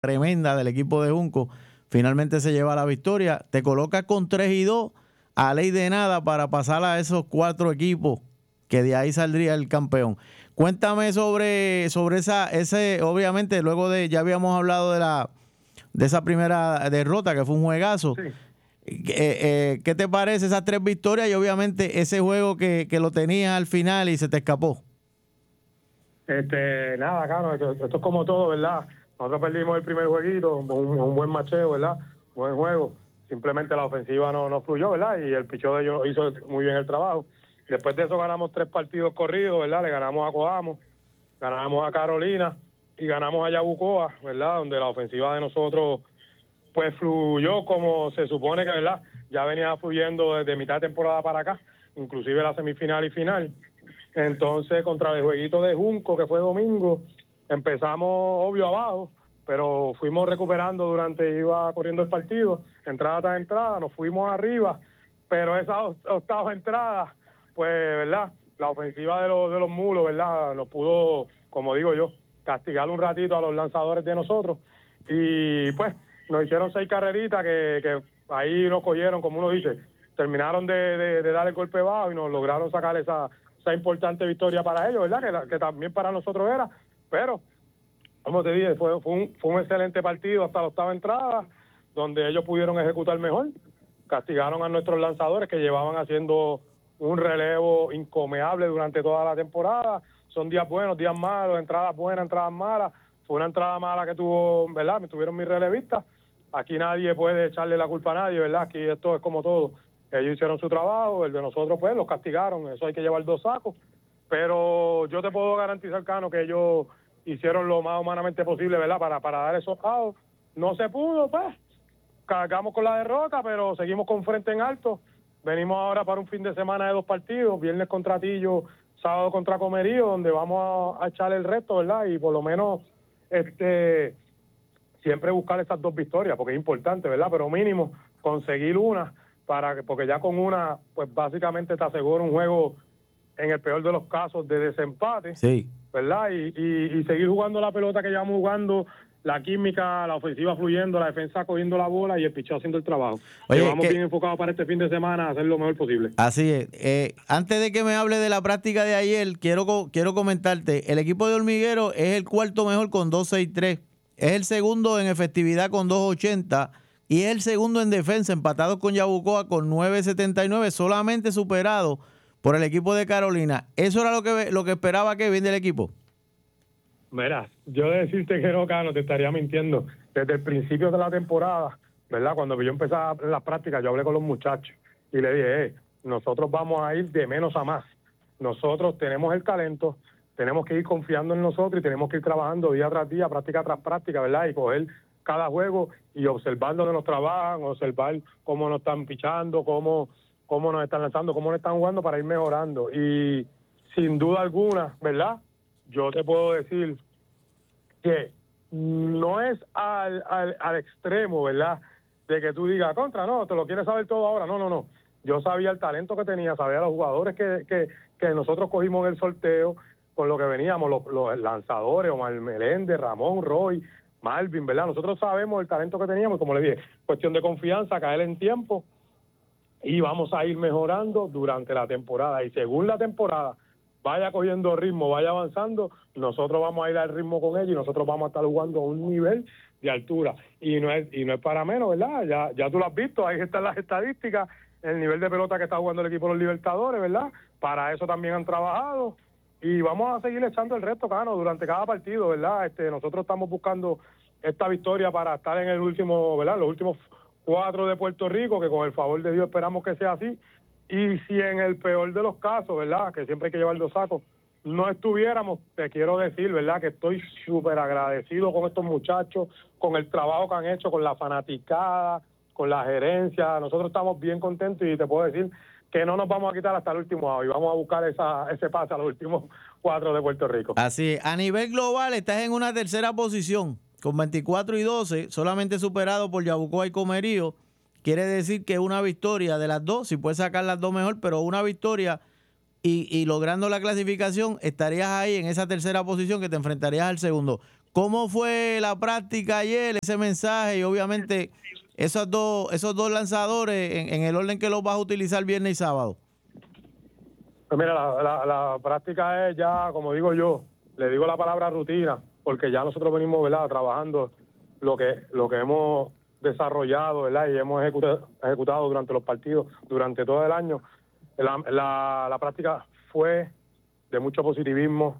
tremenda del equipo de Junco, finalmente se lleva la victoria. Te colocas con 3-2 a ley de nada para pasar a esos 4 equipos, que de ahí saldría el campeón. Cuéntame sobre ese, obviamente, luego ya habíamos hablado de esa primera derrota, que fue un juegazo. Sí. ¿Qué te parece esas 3 victorias y obviamente ese juego que lo tenías al final y se te escapó? Nada, claro, esto es como todo, ¿verdad? Nosotros perdimos el primer jueguito, un buen macheo, ¿verdad? Buen juego. Simplemente la ofensiva no fluyó, ¿verdad? Y el picheo de ellos hizo muy bien el trabajo. Después de eso ganamos 3 partidos corridos, ¿verdad? Le ganamos a Coamo, ganamos a Carolina y ganamos a Yabucoa, ¿verdad? Donde la ofensiva de nosotros pues fluyó como se supone que, ¿verdad? Ya venía fluyendo desde mitad de temporada para acá, inclusive la semifinal y final. Entonces, contra el jueguito de Junco, que fue domingo, empezamos obvio abajo, pero fuimos recuperando iba corriendo el partido, entrada tras entrada, nos fuimos arriba, pero esas octavas entradas, pues, ¿verdad? La ofensiva de los mulos, ¿verdad? Nos pudo, como digo yo, castigar un ratito a los lanzadores de nosotros, y pues nos hicieron 6 carreritas que ahí nos cogieron, como uno dice, terminaron de dar el golpe bajo y nos lograron sacar esa importante victoria para ellos, ¿verdad? Que también para nosotros era, pero, como te dije, fue un excelente partido hasta la octava entrada, donde ellos pudieron ejecutar mejor, castigaron a nuestros lanzadores que llevaban haciendo un relevo incomeable durante toda la temporada, son días buenos, días malos, entradas buenas, entradas malas, fue una entrada mala que tuvo, ¿verdad? Me tuvieron mis relevistas, aquí nadie puede echarle la culpa a nadie, ¿verdad? Aquí esto es como todo. Ellos hicieron su trabajo, el de nosotros pues los castigaron, eso hay que llevar 2 sacos, pero yo te puedo garantizar, Cano, que ellos hicieron lo más humanamente posible, ¿verdad? Para dar esos outs. No se pudo, pues, cargamos con la derrota, pero seguimos con frente en alto. Venimos ahora para un fin de semana de 2 partidos, viernes contra Tillo, sábado contra Comerío, donde vamos a echar el resto, ¿verdad? Y por lo menos siempre buscar esas 2 victorias, porque es importante, ¿verdad? Pero mínimo conseguir una, porque ya con una, pues básicamente te asegura un juego, en el peor de los casos, de desempate, sí, ¿verdad? Y seguir jugando la pelota que llevamos jugando, la química, la ofensiva fluyendo, la defensa cogiendo la bola y el picheo haciendo el trabajo. Oye, Llevamos bien enfocados para este fin de semana a hacer lo mejor posible. Así es. Antes de que me hable de la práctica de ayer, quiero comentarte, el equipo de Hormiguero es el 4º mejor con 2.63, es el segundo en efectividad con 2.80 y es el segundo en defensa, empatado con Yabucoa con 9.79, solamente superado por el equipo de Carolina. ¿Eso era lo que esperaba Kevin del equipo? Mira, yo de decirte que no, Cano, te estaría mintiendo. Desde el principio de la temporada, ¿verdad? Cuando yo empezaba las prácticas, yo hablé con los muchachos y le dije, nosotros vamos a ir de menos a más. Nosotros tenemos el talento, tenemos que ir confiando en nosotros y tenemos que ir trabajando día tras día, práctica tras práctica, ¿verdad? Y coger cada juego y observar dónde nos trabajan, observar cómo nos están pichando, cómo nos están lanzando, cómo nos están jugando para ir mejorando. Y sin duda alguna, ¿verdad? Yo te puedo decir que no es al extremo, ¿verdad? De que tú digas, contra, no, te lo quieres saber todo ahora. No. Yo sabía el talento que tenía, sabía los jugadores que nosotros cogimos en el sorteo, con lo que veníamos, los lanzadores, Omar Meléndez, Ramón, Roy, Malvin, ¿verdad? Nosotros sabemos el talento que teníamos, como le dije, cuestión de confianza, caer en tiempo, y vamos a ir mejorando durante la temporada. Y según la temporada vaya cogiendo ritmo, vaya avanzando, nosotros vamos a ir al ritmo con ellos y nosotros vamos a estar jugando a un nivel de altura. Y no es para menos, ¿verdad? Ya tú lo has visto, ahí están las estadísticas, el nivel de pelota que está jugando el equipo de los Libertadores, ¿verdad? Para eso también han trabajado. Y vamos a seguir echando el resto, Cano, durante cada partido, ¿verdad? Nosotros estamos buscando esta victoria para estar en el último, ¿verdad? Los últimos 4 de Puerto Rico, que con el favor de Dios esperamos que sea así. Y si en el peor de los casos, ¿verdad?, que siempre hay que llevar 2 sacos, no estuviéramos, te quiero decir, ¿verdad?, que estoy súper agradecido con estos muchachos, con el trabajo que han hecho, con la fanaticada, con la gerencia. Nosotros estamos bien contentos y te puedo decir que no nos vamos a quitar hasta el último out y vamos a buscar ese pase a los últimos 4 de Puerto Rico. Así es. A nivel global estás en una tercera posición con 24-12, solamente superado por Yabucoa y Comerío. Quiere decir que una victoria de las 2, si puedes sacar las 2 mejor, pero una victoria y logrando la clasificación, estarías ahí en esa tercera posición que te enfrentarías al segundo. ¿Cómo fue la práctica ayer, ese mensaje y obviamente esos dos lanzadores en el orden que los vas a utilizar viernes y sábado? Pues mira, la práctica es ya, como digo yo, le digo la palabra rutina, porque ya nosotros venimos, ¿verdad?, trabajando lo que hemos desarrollado, ¿verdad?, y hemos ejecutado durante los partidos, durante todo el año. La práctica fue de mucho positivismo,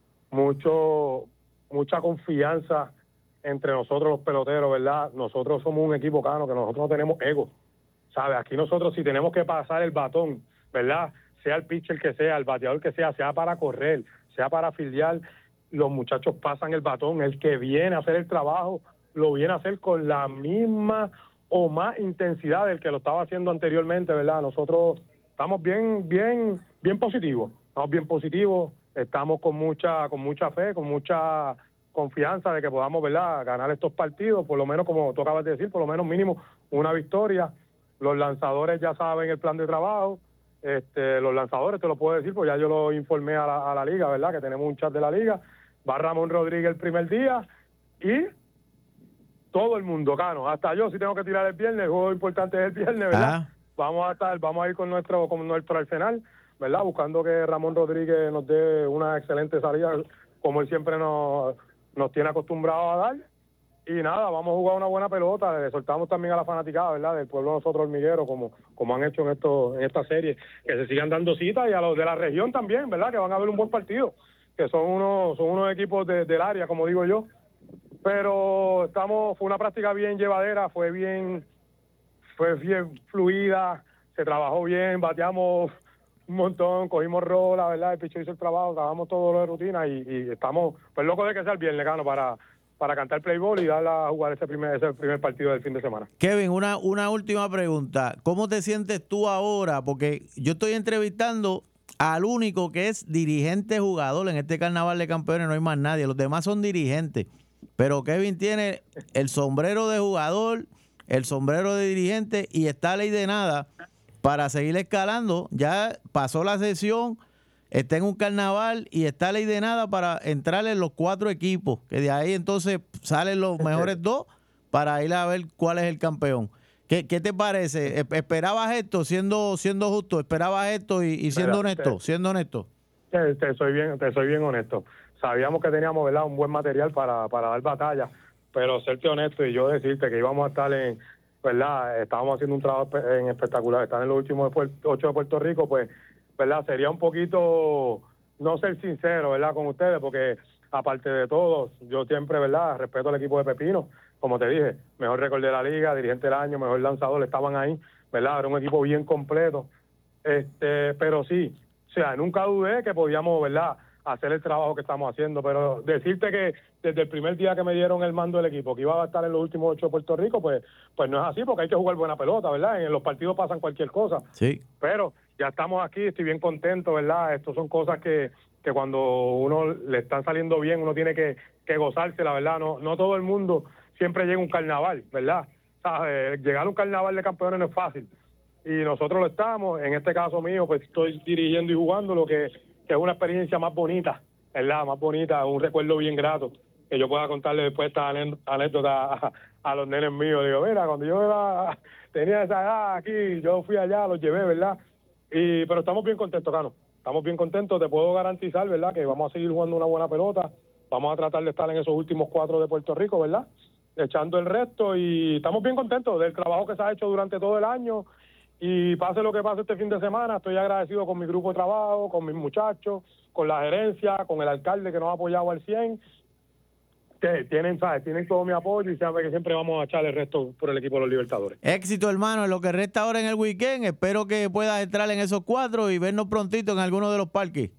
mucha confianza entre nosotros los peloteros, ¿verdad? Nosotros somos un equipo cano, que nosotros no tenemos ego, ¿sabes? Aquí nosotros, si tenemos que pasar el batón, ¿verdad?, sea el pitcher que sea, el bateador que sea para correr, sea para fildear, los muchachos pasan el batón. El que viene a hacer el trabajo lo viene a hacer con la misma o más intensidad del que lo estaba haciendo anteriormente, ¿verdad? Nosotros estamos bien positivos, estamos con mucha fe, con mucha confianza de que podamos, ¿verdad?, ganar estos partidos, por lo menos, como tú acabas de decir, por lo menos mínimo una victoria. Los lanzadores ya saben el plan de trabajo. Los lanzadores, te lo puedo decir, pues ya yo lo informé a la liga, ¿verdad?, que tenemos un chat de la liga. Va Ramón Rodríguez el primer día y todo el mundo, Cano, hasta yo si tengo que tirar el viernes, el juego importante es el viernes, ¿verdad? Vamos a ir con nuestro arsenal, ¿verdad?, buscando que Ramón Rodríguez nos dé una excelente salida, como él siempre nos tiene acostumbrado a dar. Y nada, vamos a jugar una buena pelota. Le soltamos también a la fanaticada, ¿verdad?, del pueblo de nosotros hormigueros, como han hecho en esta serie, que se sigan dando citas, y a los de la región también, ¿verdad?, que van a ver un buen partido, que son unos equipos del área, como digo yo. Pero fue una práctica bien llevadera, fue bien fluida, se trabajó bien, bateamos un montón, cogimos rola, ¿verdad?, el pichón hizo el trabajo, trabajamos todo lo de rutina y estamos pues locos de que sea el viernes, Cano, para cantar play ball y darle a jugar ese primer partido del fin de semana. Kevin, una última pregunta. ¿Cómo te sientes tú ahora? Porque yo estoy entrevistando al único que es dirigente jugador en este Carnaval de Campeones, no hay más nadie. Los demás son dirigentes. Pero Kevin tiene el sombrero de jugador, el sombrero de dirigente y está a ley de nada para seguir escalando. Ya pasó la sesión, está en un carnaval y está a ley de nada para entrar en los 4 equipos, que de ahí entonces salen los mejores 2 para ir a ver cuál es el campeón. ¿Qué te parece? ¿Esperabas esto siendo justo? ¿Esperabas esto y siendo honesto? Te soy bien honesto. Sabíamos que teníamos, ¿verdad?, un buen material para dar batalla, pero serte honesto y yo decirte que íbamos a estar ¿verdad?, estábamos haciendo un trabajo espectacular, estar en los últimos 8 de Puerto Rico, pues, ¿verdad?, sería un poquito no ser sincero, ¿verdad?, con ustedes, porque aparte de todo, yo siempre, ¿verdad?, respeto al equipo de Pepino, como te dije, mejor récord de la liga, dirigente del año, mejor lanzador, estaban ahí, ¿verdad?, era un equipo bien completo, pero sí, o sea, nunca dudé que podíamos, ¿verdad?, hacer el trabajo que estamos haciendo, pero decirte que desde el primer día que me dieron el mando del equipo, que iba a estar en los últimos 8 de Puerto Rico, pues no es así, porque hay que jugar buena pelota, ¿verdad? En los partidos pasan cualquier cosa. Sí. Pero ya estamos aquí, estoy bien contento, ¿verdad? Estos son cosas que cuando uno le están saliendo bien, uno tiene que gozársela, ¿verdad? No todo el mundo siempre llega a un carnaval, ¿verdad? O sea, llegar a un carnaval de campeones no es fácil. Y nosotros lo estamos, en este caso mío, pues estoy dirigiendo y jugando lo que es una experiencia más bonita, ¿verdad? Más bonita, un recuerdo bien grato, que yo pueda contarle después esta anécdota a los nenes míos. Digo, mira, cuando yo tenía esa edad aquí, yo fui allá, los llevé, ¿verdad? Pero estamos bien contentos, Cano. Estamos bien contentos, te puedo garantizar, ¿verdad?, que vamos a seguir jugando una buena pelota, vamos a tratar de estar en esos últimos 4 de Puerto Rico, ¿verdad?, echando el resto, y estamos bien contentos del trabajo que se ha hecho durante todo el año. Y pase lo que pase este fin de semana, estoy agradecido con mi grupo de trabajo, con mis muchachos, con la gerencia, con el alcalde que nos ha apoyado al 100. Que tienen todo mi apoyo y saben que siempre vamos a echar el resto por el equipo de los Libertadores. Éxito, hermano, en lo que resta ahora en el weekend. Espero que puedas entrar en esos 4 y vernos prontito en alguno de los parques.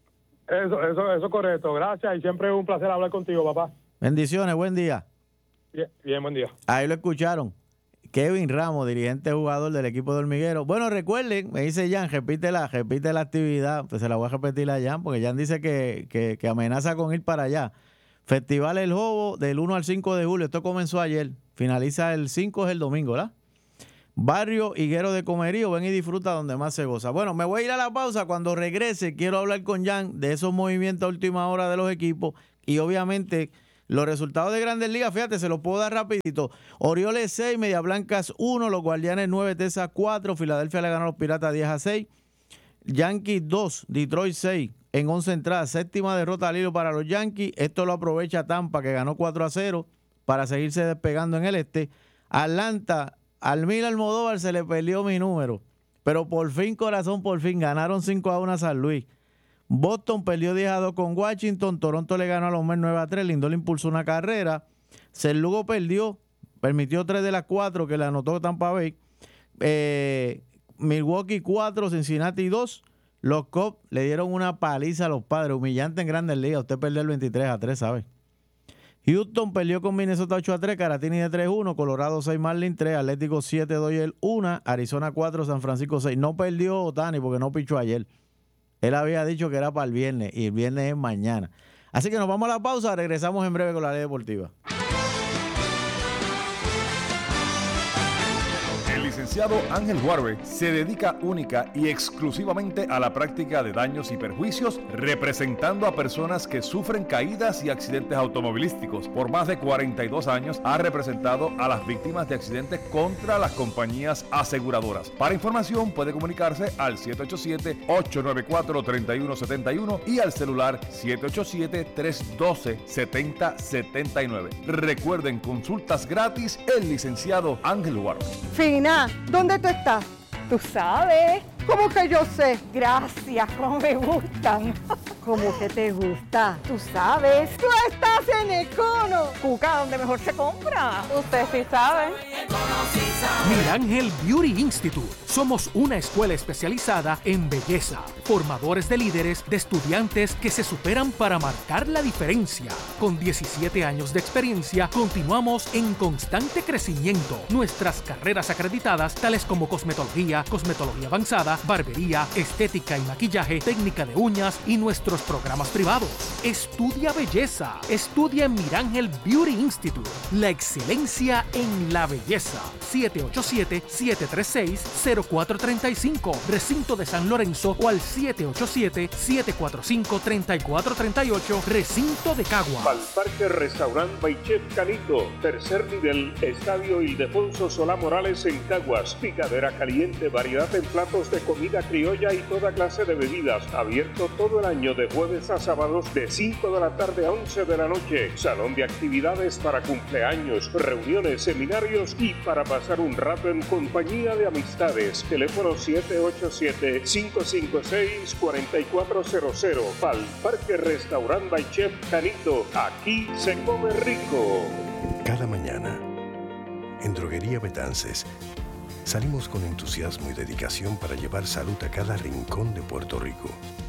Eso es correcto. Gracias y siempre es un placer hablar contigo, papá. Bendiciones, buen día. Bien, buen día. Ahí lo escucharon. Kevin Ramos, dirigente jugador del equipo de Hormiguero. Bueno, recuerden, me dice Jan, repite la actividad. Pues se la voy a repetir a Jan, porque Jan dice que amenaza con ir para allá. Festival El Jobo del 1 al 5 de julio. Esto comenzó ayer. Finaliza el 5, es el domingo, ¿verdad? Barrio Higuero de Comerío. Ven y disfruta donde más se goza. Bueno, me voy a ir a la pausa. Cuando regrese, quiero hablar con Jan de esos movimientos a última hora de los equipos y obviamente Los resultados de Grandes Ligas, fíjate, se los puedo dar rapidito. Orioles 6, Medias Blancas 1, los Guardianes 9, Texas 4, Filadelfia le ganó a los Piratas 10-6, Yankees 2, Detroit 6, en 11 entradas, séptima derrota al hilo para los Yankees. Esto lo aprovecha Tampa, que ganó 4-0 para seguirse despegando en el este. Atlanta, al Mil Almodóvar se le perdió mi número, pero por fin, corazón, por fin, ganaron 5-1 a San Luis. Boston perdió 10-2 con Washington. Toronto le ganó a los Mets 9-3. Lindor impulsó una carrera. San Lugo permitió 3 de las 4 que le anotó Tampa Bay. Milwaukee 4, Cincinnati 2. Los Cubs le dieron una paliza a los Padres, humillante en Grandes Ligas. Usted perdió el 23-3, ¿sabe? Houston perdió con Minnesota 8-3, Caratini de 3-1, Colorado 6, Marlins 3, Atlético 7, Dodgers 1, Arizona 4, San Francisco 6. No perdió Ohtani porque no pichó ayer. Él había dicho que era para el viernes y el viernes es mañana. Así que nos vamos a la pausa, regresamos en breve con la Ley Deportiva. El licenciado Ángel Juarbe se dedica única y exclusivamente a la práctica de daños y perjuicios, representando a personas que sufren caídas y accidentes automovilísticos. Por más de 42 años ha representado a las víctimas de accidentes contra las compañías aseguradoras. Para información puede comunicarse al 787-894-3171 y al celular 787-312-7079. Recuerden, consultas gratis, el licenciado Ángel Juarbe. Fina, ¿dónde tú estás? Tú sabes. ¿Cómo que yo sé? Gracias, cómo me gustan. ¿Cómo que te gusta? Tú sabes. ¡Tú estás en Econo! Cuca, donde mejor se compra. Usted sí sabe. Mirangel Beauty Institute. Somos una escuela especializada en belleza, formadores de líderes, de estudiantes que se superan para marcar la diferencia. Con 17 años de experiencia, continuamos en constante crecimiento. Nuestras carreras acreditadas, tales como cosmetología, cosmetología avanzada, barbería, estética y maquillaje, técnica de uñas y nuestros programas privados. Estudia belleza. Estudia en Mirangel Beauty Institute. La excelencia en la belleza. 787-736-0435. Recinto de San Lorenzo o al 787-745-3438. Recinto de Cagua. Al Parque Restaurant by Chef Canito. Tercer nivel. Estadio Ildefonso Solá Morales en Caguas. Picadera caliente. Variedad en platos de comida criolla y toda clase de bebidas. Abierto todo el año de jueves a sábados de 5 de la tarde a 11 de la noche. Salón de actividades para cumpleaños, reuniones, seminarios y para pasar un rato en compañía de amistades. Teléfono 787-556-4400. Pal Parque Restaurant by Chef Canito. Aquí se come rico. Cada mañana, en Droguería Betances, salimos con entusiasmo y dedicación para llevar salud a cada rincón de Puerto Rico.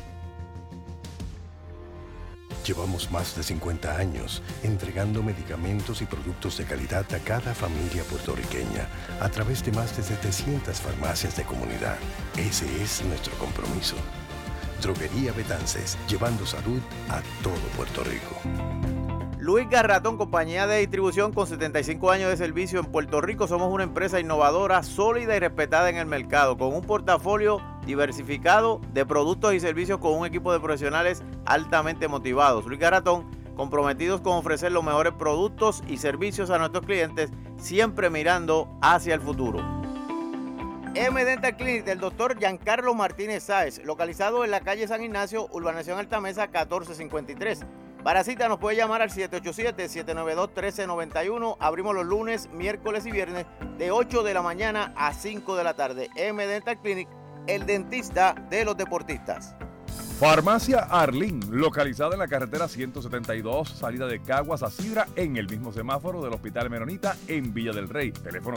Llevamos más de 50 años entregando medicamentos y productos de calidad a cada familia puertorriqueña a través de más de 700 farmacias de comunidad. Ese es nuestro compromiso. Droguería Betances, llevando salud a todo Puerto Rico. Luis Garratón, compañía de distribución con 75 años de servicio en Puerto Rico. Somos una empresa innovadora, sólida y respetada en el mercado, con un portafolio diversificado de productos y servicios con un equipo de profesionales altamente motivados. Luis Garratón, comprometidos con ofrecer los mejores productos y servicios a nuestros clientes, siempre mirando hacia el futuro. M-Dental Clinic del Dr. Giancarlo Martínez Sáez, localizado en la calle San Ignacio, urbanización Altamesa 1453. Para cita nos puede llamar al 787-792-1391. Abrimos los lunes, miércoles y viernes de 8 de la mañana a 5 de la tarde. M-Dental Clinic, el dentista de los deportistas. Farmacia Arlín, localizada en la carretera 172, salida de Caguas a Sidra, en el mismo semáforo del Hospital Menonita en Villa del Rey. Teléfono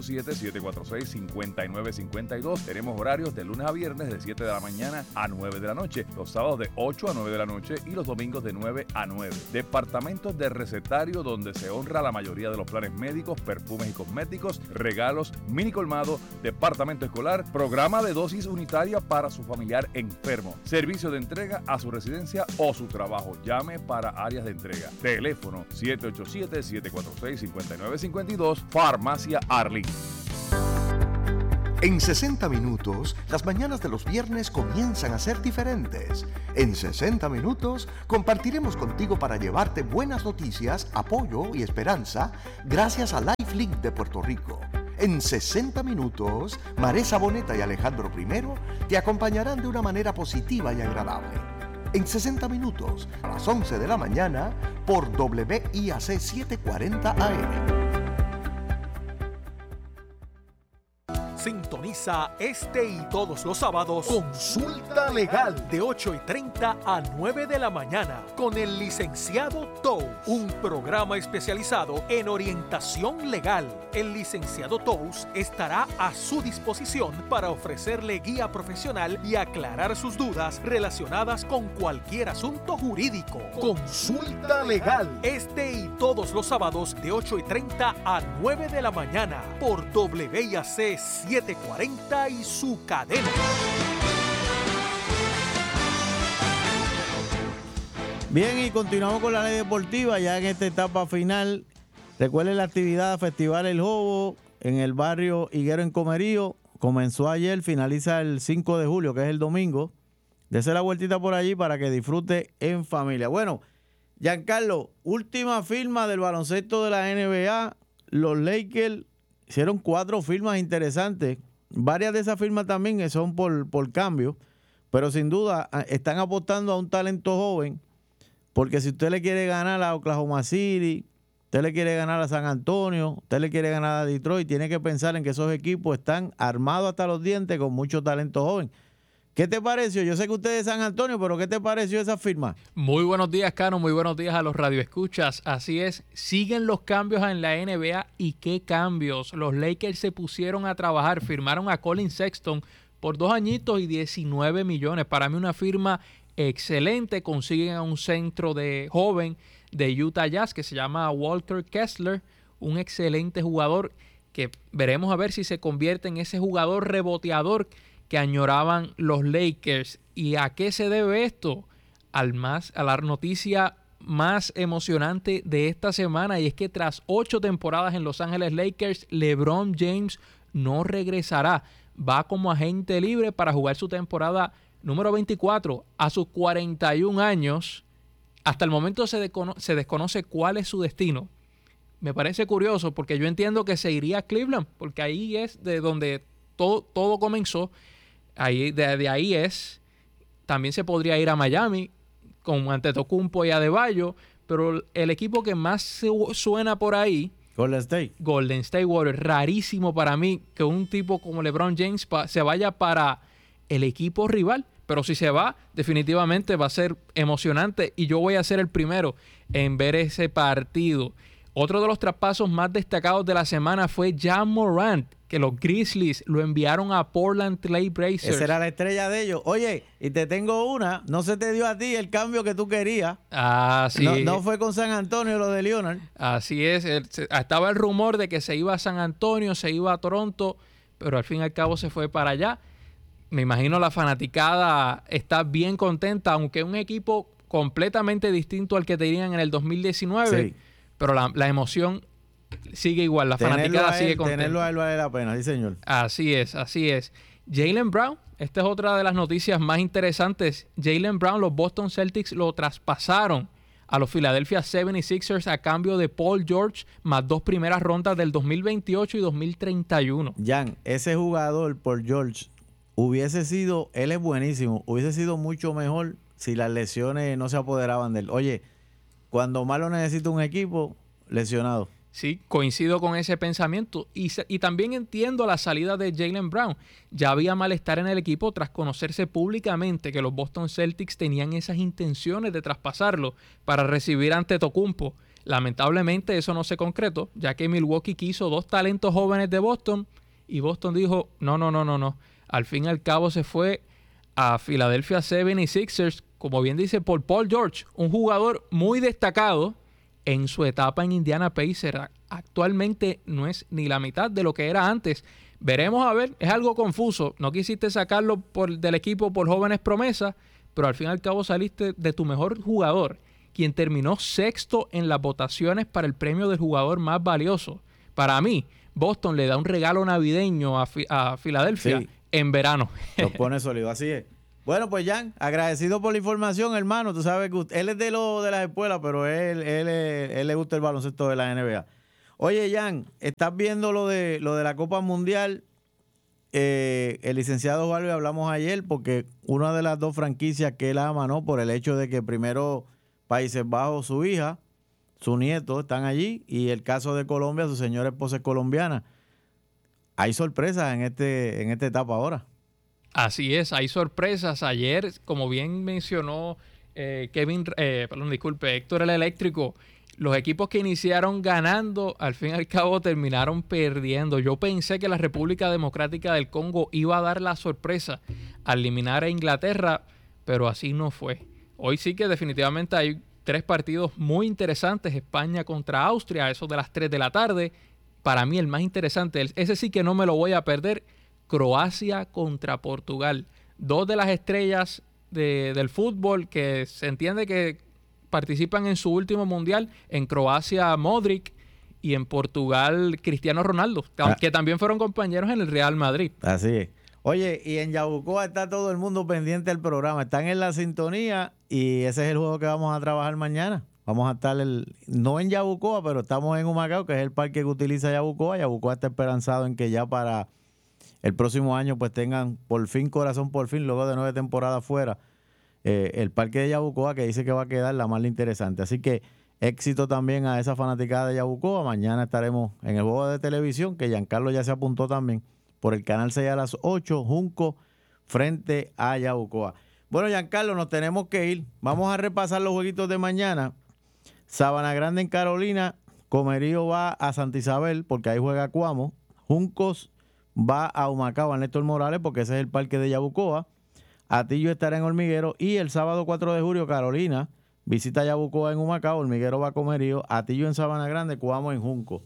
787-746-5952. Tenemos horarios de lunes a viernes de 7 de la mañana a 9 de la noche, los sábados de 8 a 9 de la noche y los domingos de 9 a 9. Departamentos de recetario donde se honra la mayoría de los planes médicos, perfumes y cosméticos, regalos, mini colmado, departamento escolar, programa de dosis unitaria para su familiar enfermo, servicio de entrega a su residencia o su trabajo. Llame para áreas de entrega. Teléfono 787-746-5952. Farmacia Arlín. En 60 minutos, las mañanas de los viernes comienzan a ser diferentes. En 60 minutos, compartiremos contigo para llevarte buenas noticias, apoyo y esperanza gracias a LifeLink de Puerto Rico. En 60 minutos, Maresa Boneta y Alejandro I te acompañarán de una manera positiva y agradable. En 60 minutos, a las 11 de la mañana, por WIAC 740 AM. Sintoniza este y todos los sábados Consulta Legal de 8:30 a 9 de la mañana con el licenciado Tous, un programa especializado en orientación legal. El licenciado Tous estará a su disposición para ofrecerle guía profesional y aclarar sus dudas relacionadas con cualquier asunto jurídico. Consulta Legal este y todos los sábados de 8:30 a 9 de la mañana por WIAC 740 y su cadena. Bien, y continuamos con la ley deportiva ya en esta etapa final. Recuerden la actividad Festival El Jobo en el barrio Higuero en Comerío. Comenzó ayer, finaliza el 5 de julio, que es el domingo. Dese la vueltita por allí para que disfrute en familia. Bueno, Giancarlo, última firma del baloncesto de la NBA. Los Lakers hicieron 4 firmas interesantes. Varias de esas firmas también son por cambio, pero sin duda están apostando a un talento joven, porque si usted le quiere ganar a Oklahoma City, usted le quiere ganar a San Antonio, usted le quiere ganar a Detroit, tiene que pensar en que esos equipos están armados hasta los dientes con mucho talento joven. ¿Qué te pareció? Yo sé que usted es de San Antonio, pero ¿qué te pareció esa firma? Muy buenos días, Cano. Muy buenos días a los radioescuchas. Así es, siguen los cambios en la NBA. ¿Y qué cambios? Los Lakers se pusieron a trabajar, firmaron a Colin Sexton por 2 añitos y 19 millones. Para mí una firma excelente. Consiguen a un centro de joven de Utah Jazz que se llama Walker Kessler, un excelente jugador que veremos a ver si se convierte en ese jugador reboteador que añoraban los Lakers. ¿Y a qué se debe esto? A la noticia más emocionante de esta semana, y es que tras 8 temporadas en Los Ángeles Lakers, LeBron James no regresará. Va como agente libre para jugar su temporada número 24 a sus 41 años. Hasta el momento se desconoce cuál es su destino. Me parece curioso porque yo entiendo que se iría a Cleveland, porque ahí es de donde todo comenzó. De ahí es. También se podría ir a Miami con Antetokounmpo y Adebayo, pero el equipo que más suena por ahí, Golden State Warriors. Rarísimo para mí que un tipo como LeBron James se vaya para el equipo rival, pero si se va, definitivamente va a ser emocionante y yo voy a ser el primero en ver ese partido. Otro de los traspasos más destacados de la semana fue Ja Morant, que los Grizzlies lo enviaron a Portland Trail Blazers. Esa era la estrella de ellos. Oye, y te tengo una, no se te dio a ti el cambio que tú querías. Ah, sí. No fue con San Antonio lo de Leonard. Así es. Estaba el rumor de que se iba a San Antonio, se iba a Toronto, pero al fin y al cabo se fue para allá. Me imagino la fanaticada está bien contenta, aunque es un equipo completamente distinto al que tenían en el 2019. Sí. Pero la emoción sigue igual, la fanaticada sigue contenta. Tenerlo a él vale la pena, sí señor. Así es. Jaylen Brown, esta es otra de las noticias más interesantes. Jaylen Brown, los Boston Celtics lo traspasaron a los Philadelphia 76ers a cambio de Paul George, más 2 primeras rondas del 2028 y 2031. Jan, ese jugador, Paul George, él es buenísimo, hubiese sido mucho mejor si las lesiones no se apoderaban de él. Oye, cuando más lo necesita un equipo, lesionado. Sí, coincido con ese pensamiento y también entiendo la salida de Jaylen Brown. Ya había malestar en el equipo tras conocerse públicamente que los Boston Celtics tenían esas intenciones de traspasarlo para recibir a Antetokounmpo. Lamentablemente eso no se concretó, ya que Milwaukee quiso 2 talentos jóvenes de Boston y Boston dijo no. Al fin y al cabo se fue a Philadelphia 76ers, como bien dice, por Paul George, un jugador muy destacado en su etapa en Indiana Pacers. Actualmente no es ni la mitad de lo que era antes. Veremos a ver, es algo confuso. No quisiste sacarlo del equipo por jóvenes promesas, pero al fin y al cabo saliste de tu mejor jugador, quien terminó 6º en las votaciones para el premio del jugador más valioso. Para mí, Boston le da un regalo navideño a Filadelfia en verano. Lo pone sólido, así es. Bueno, pues Jan, agradecido por la información, hermano. Tú sabes que él es de las escuelas, pero él le gusta el baloncesto de la NBA. Oye, Jan, ¿estás viendo lo de la Copa Mundial? El licenciado Barrio hablamos ayer porque una de las dos franquicias que él ama, ¿no? Por el hecho de que primero Países Bajos, su hija, su nieto están allí, y el caso de Colombia, su señora esposa es colombiana. Hay sorpresas en esta etapa ahora. Así es, hay sorpresas. Ayer, como bien mencionó Héctor el Eléctrico, los equipos que iniciaron ganando, al fin y al cabo terminaron perdiendo. Yo pensé que la República Democrática del Congo iba a dar la sorpresa al eliminar a Inglaterra, pero así no fue. Hoy sí que definitivamente hay 3 partidos muy interesantes. España contra Austria, eso de las 3 de la tarde. Para mí el más interesante, ese sí que no me lo voy a perder, Croacia contra Portugal. 2 de las estrellas del fútbol que se entiende que participan en su último mundial. En Croacia, Modric, y en Portugal, Cristiano Ronaldo, que también fueron compañeros en el Real Madrid. Así es. Oye, y en Yabucoa está todo el mundo pendiente del programa. Están en la sintonía y ese es el juego que vamos a trabajar mañana. Vamos a estar no en Yabucoa, pero estamos en Humacao, que es el parque que utiliza Yabucoa. Yabucoa está esperanzado en que ya para el próximo año pues tengan por fin, corazón por fin, luego de 9 temporadas fuera, el parque de Yabucoa, que dice que va a quedar la más interesante. Así que éxito también a esa fanaticada de Yabucoa. Mañana estaremos en el juego de televisión, que Giancarlo ya se apuntó también, por el Canal 6 a las 8, Junco frente a Yabucoa. Bueno, Giancarlo, nos tenemos que ir. Vamos a repasar los jueguitos de mañana. Sabana Grande en Carolina, Comerío va a Santa Isabel porque ahí juega Cuamo. Juncos va a Humacao, a Néstor Morales, porque ese es el parque de Yabucoa. Atillo estará en Hormiguero, y el sábado 4 de julio Carolina visita Yabucoa en Humacao, Hormiguero va a Comerío, Atillo en Sabana Grande, Cuamo en Junco.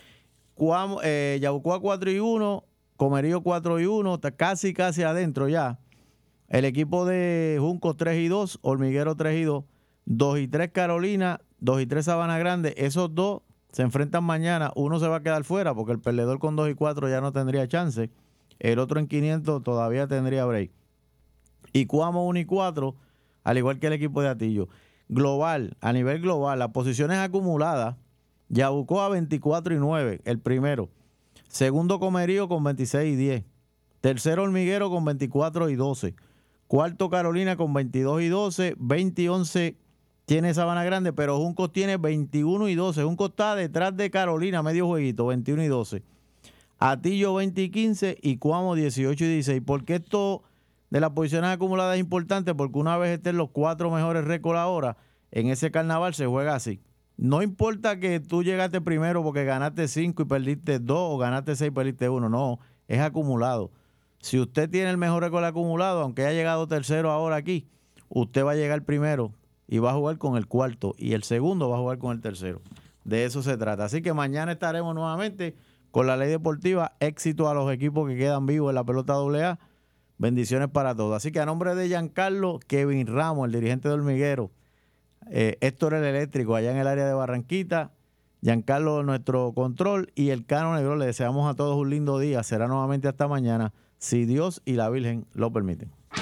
Yabucoa 4-1, Comerío 4-1, está casi adentro ya. El equipo de Junco 3-2, Hormiguero 3-2, 2-3 Carolina, 2-3 Sabana Grande. Esos dos se enfrentan mañana. Uno se va a quedar fuera porque el perdedor con 2-4 ya no tendría chance. El otro en 500 todavía tendría break. Y Cuamo 1-4, al igual que el equipo de Atillo. Global, a nivel global, las posiciones acumuladas, Yabucoa 24-9, el primero. Segundo Comerío con 26-10. Tercero Hormiguero con 24-12. Cuarto Carolina con 22-12. 20-11 tiene Sabana Grande, pero Juncos tiene 21-12. Juncos está detrás de Carolina, medio jueguito, 21-12. Atillo 20-15 y Cuamo 18-16. ¿Por qué esto de las posiciones acumuladas es importante? Porque una vez estén los 4 mejores récords ahora, en ese carnaval se juega así. No importa que tú llegaste primero porque ganaste 5 y perdiste 2, o ganaste 6 y perdiste 1. No, es acumulado. Si usted tiene el mejor récord acumulado, aunque haya llegado tercero ahora aquí, usted va a llegar primero y va a jugar con el cuarto, y el segundo va a jugar con el tercero. De eso se trata. Así que mañana estaremos nuevamente con la Ley Deportiva. Éxito a los equipos que quedan vivos en la pelota AA. Bendiciones para todos. Así que a nombre de Giancarlo, Kevin Ramos, el dirigente de Hormiguero, Héctor el Eléctrico allá en el área de Barranquita, Giancarlo nuestro control, y el Cano Negro, le deseamos a todos un lindo día. Será nuevamente hasta mañana, si Dios y la Virgen lo permiten.